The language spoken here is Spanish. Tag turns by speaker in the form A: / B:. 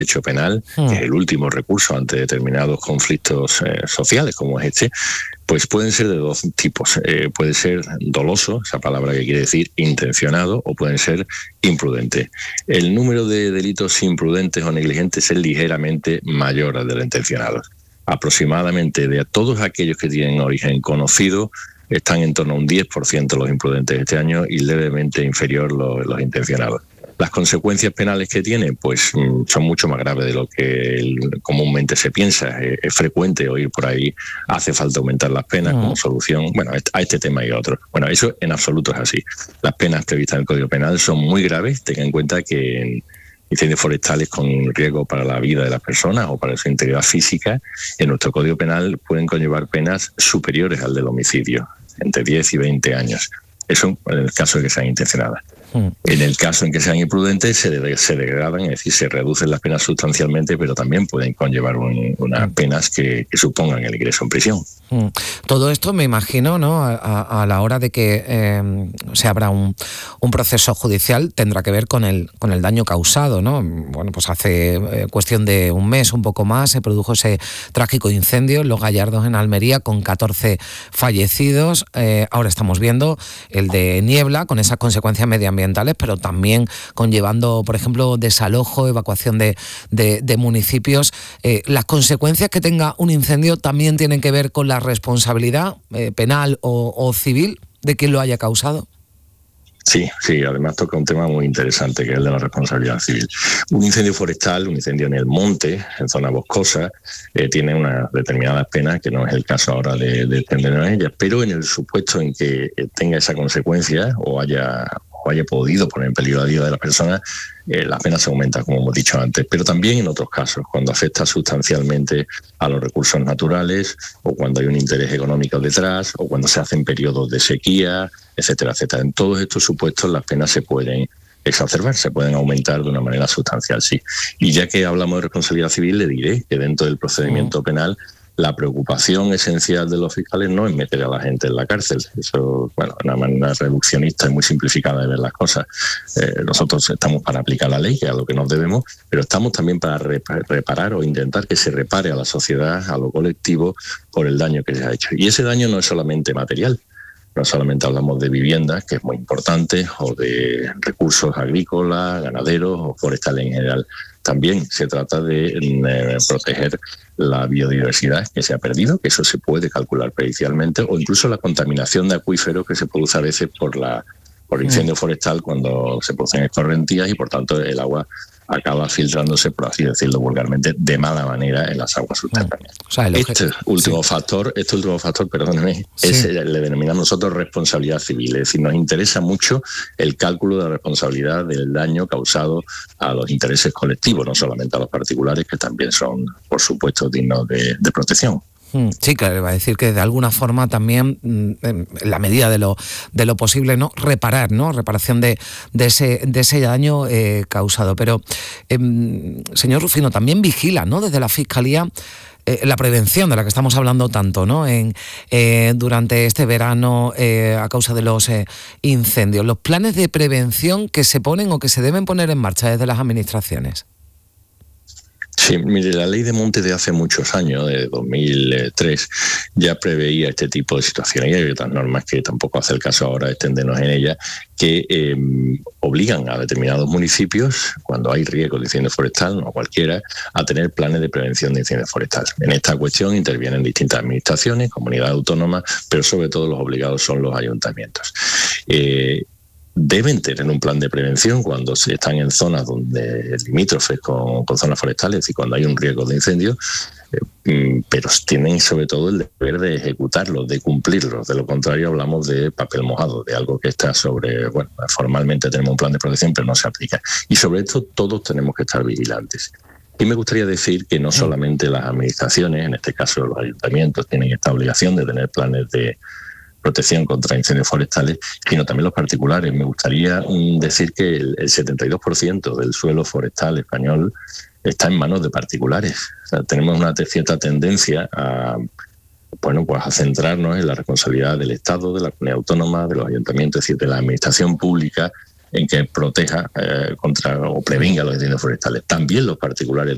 A: derecho penal, que es el último recurso ante determinados conflictos sociales como es este, pues pueden ser de dos tipos. Puede ser doloso, esa palabra que quiere decir intencionado, o pueden ser imprudentes. El número de delitos imprudentes o negligentes es ligeramente mayor al de los intencionados. Aproximadamente de todos aquellos que tienen origen conocido, están en torno a un 10% los imprudentes este año y levemente inferior los intencionados. Las consecuencias penales que tienen, pues son mucho más graves de lo que comúnmente se piensa. Es frecuente oír por ahí, hace falta aumentar las penas como solución, bueno, a este tema y a otros. Bueno, eso en absoluto es así. Las penas previstas en el Código Penal son muy graves. Tengan en cuenta que en incendios forestales con riesgo para la vida de las personas o para su integridad física, en nuestro Código Penal pueden conllevar penas superiores al del homicidio, entre 10 y 20 años. Eso en el caso de que sean intencionadas. En el caso en que sean imprudentes se degradan, es decir, se reducen las penas sustancialmente, pero también pueden conllevar unas penas que supongan el ingreso en prisión.
B: Todo esto me imagino, ¿no? A la hora de que se abra un proceso judicial tendrá que ver con el daño causado, ¿no? Bueno, pues hace cuestión de un mes, un poco más, se produjo ese trágico incendio en Los Gallardos, en Almería, con 14 fallecidos. Ahora estamos viendo el de Niebla, con esas consecuencias medioambientales, pero también conllevando, por ejemplo, desalojo, evacuación de municipios. Las consecuencias que tenga un incendio también tienen que ver con la responsabilidad penal o civil de quien lo haya causado.
A: Sí, además toca un tema muy interesante, que es el de la responsabilidad civil. Un incendio forestal, un incendio en el monte, en zona boscosa, tiene unas determinadas penas, que no es el caso ahora de extendernos en ellas, pero en el supuesto en que tenga esa consecuencia o haya podido poner en peligro la vida de las personas, las penas se aumentan, como hemos dicho antes, pero también en otros casos, cuando afecta sustancialmente a los recursos naturales, o cuando hay un interés económico detrás, o cuando se hacen periodos de sequía, etcétera, etcétera. En todos estos supuestos las penas se pueden exacerbar, se pueden aumentar de una manera sustancial, sí. Y ya que hablamos de responsabilidad civil, le diré que dentro del procedimiento penal la preocupación esencial de los fiscales no es meter a la gente en la cárcel. Eso, bueno, una manera reduccionista y muy simplificada de ver las cosas. Nosotros estamos para aplicar la ley, que es a lo que nos debemos, pero estamos también para reparar o intentar que se repare a la sociedad, a lo colectivo, por el daño que se ha hecho. Y ese daño no es solamente material. No solamente hablamos de viviendas, que es muy importante, o de recursos agrícolas, ganaderos o forestales en general. También se trata de proteger la biodiversidad que se ha perdido, que eso se puede calcular pericialmente, o incluso la contaminación de acuíferos que se produce a veces por incendio forestal cuando se producen escorrentías y por tanto el agua acaba filtrándose, por así decirlo vulgarmente, de mala manera en las aguas subterráneas. O sea, este último factor, perdóneme, le denominamos nosotros responsabilidad civil. Es decir, nos interesa mucho el cálculo de la responsabilidad del daño causado a los intereses colectivos, no solamente a los particulares, que también son, por supuesto, dignos de protección.
B: Sí, claro, va a decir que de alguna forma también, en la medida de lo posible, ¿no? Reparación de ese daño causado. Pero, señor Rufino, también vigila, ¿no? Desde la Fiscalía la prevención de la que estamos hablando tanto, ¿no? Durante este verano a causa de los incendios. Los planes de prevención que se ponen o que se deben poner en marcha desde las administraciones.
A: Sí, mire, la ley de monte de hace muchos años, de 2003, ya preveía este tipo de situaciones, y hay otras normas que tampoco hace el caso ahora extendernos en ellas, que obligan a determinados municipios, cuando hay riesgo de incendio forestal, no cualquiera, a tener planes de prevención de incendios forestales. En esta cuestión intervienen distintas administraciones, comunidades autónomas, pero sobre todo los obligados son los ayuntamientos. Deben tener un plan de prevención cuando se están en zonas donde limítrofes con zonas forestales, es decir, cuando hay un riesgo de incendio, pero tienen sobre todo el deber de ejecutarlo, de cumplirlo. De lo contrario hablamos de papel mojado, de algo que está formalmente tenemos un plan de protección, pero no se aplica. Y sobre esto todos tenemos que estar vigilantes. Y me gustaría decir que no solamente las administraciones, en este caso los ayuntamientos, tienen esta obligación de tener planes de protección contra incendios forestales, sino también los particulares. Me gustaría decir que el 72% del suelo forestal español está en manos de particulares. O sea, tenemos una cierta tendencia a centrarnos en la responsabilidad del Estado, de la comunidad autónoma, de los ayuntamientos, es decir, de la administración pública, en que proteja contra o prevenga los incendios forestales. También los particulares